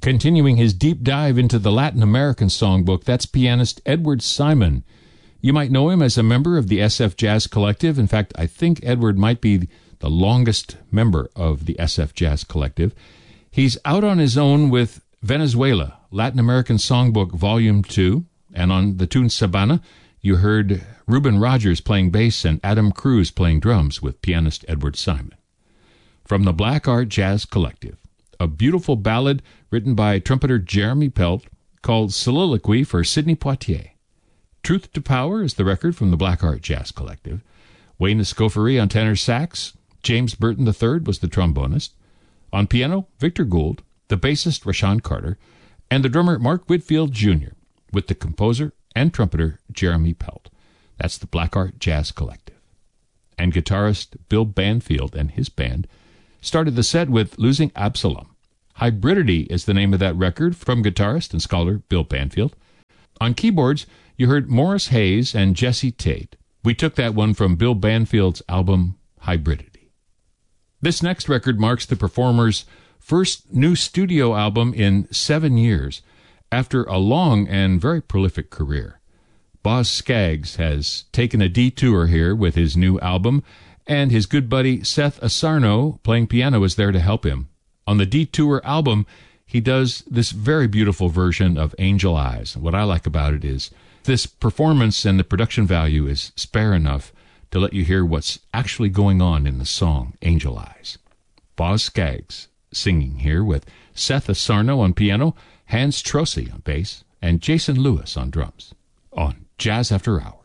Continuing his deep dive into the Latin American songbook, that's pianist Edward Simon. You might know him as a member of the SF Jazz Collective. In fact, I think Edward might be the longest member of the SF Jazz Collective. He's out on his own with Venezuela, Latin American Songbook Volume 2, and on the tune Sabana, you heard Ruben Rogers playing bass and Adam Cruz playing drums with pianist Edward Simon. From the Black Art Jazz Collective, a beautiful ballad written by trumpeter Jeremy Pelt called Soliloquy for Sidney Poitier. Truth to Power is the record from the Black Art Jazz Collective. Wayne Escoffery on tenor sax. James Burton III was the trombonist. On piano, Victor Gould, the bassist Rashawn Carter, and the drummer Mark Whitfield Jr., with the composer and trumpeter Jeremy Pelt. That's the Black Art Jazz Collective. And guitarist Bill Banfield and his band started the set with Losing Absalom. Hybridity is the name of that record from guitarist and scholar Bill Banfield. On keyboards, you heard Morris Hayes and Jesse Tate. We took that one from Bill Banfield's album Hybridity. This next record marks the performer's first new studio album in 7 years, after a long and very prolific career. Boz Scaggs has taken a detour here with his new album, and his good buddy Seth Asarno, playing piano, is there to help him. On the Detour album, he does this very beautiful version of Angel Eyes. What I like about it is this performance and the production value is spare enough to let you hear what's actually going on in the song Angel Eyes. Boz Scaggs singing here with Seth Asarno on piano, Hans Trossi on bass, and Jason Lewis on drums on Jazz After Hours.